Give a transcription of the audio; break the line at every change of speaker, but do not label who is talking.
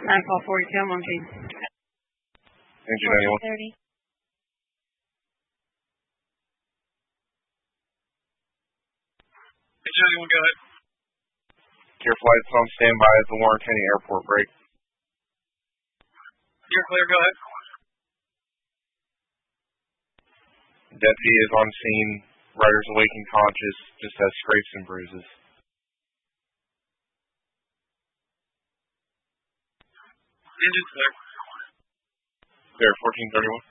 Nightfall 42, I'm on scene.
Engine 91.
30.
Engine 91, go ahead.
Your flight's on standby at the Warren County Airport break.
You're clear, go ahead.
Deputy is on scene. Rider's awake and conscious, just has scrapes and bruises.
Engine's clear.
Clear, 1431.